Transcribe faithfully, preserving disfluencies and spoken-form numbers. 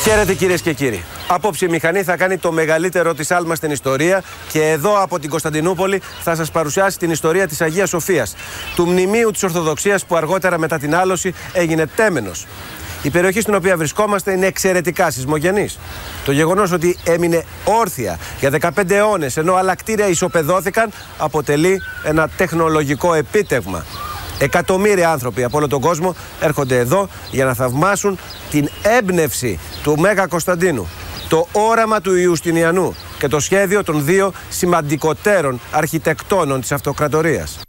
Χαίρετε κυρίες και κύριοι. Απόψε η μηχανή θα κάνει το μεγαλύτερο της άλμας στην ιστορία και εδώ από την Κωνσταντινούπολη θα σας παρουσιάσει την ιστορία της Αγίας Σοφίας, του μνημείου της Ορθοδοξίας που αργότερα μετά την άλωση έγινε τέμενος. Η περιοχή στην οποία βρισκόμαστε είναι εξαιρετικά σεισμογενής. Το γεγονός ότι έμεινε όρθια για δεκαπέντε αιώνες ενώ άλλα κτίρια ισοπεδώθηκαν αποτελεί ένα τεχνολογικό επίτευγμα. Εκατομμύρια άνθρωποι από όλο τον κόσμο έρχονται εδώ για να θαυμάσουν την έμπνευση του Μέγα Κωνσταντίνου, το όραμα του Ιουστινιανού και το σχέδιο των δύο σημαντικότερων αρχιτεκτόνων της αυτοκρατορίας.